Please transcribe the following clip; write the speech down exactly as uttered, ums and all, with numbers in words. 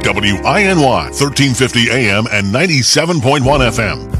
W I N Y, thirteen fifty A M and ninety-seven point one F M.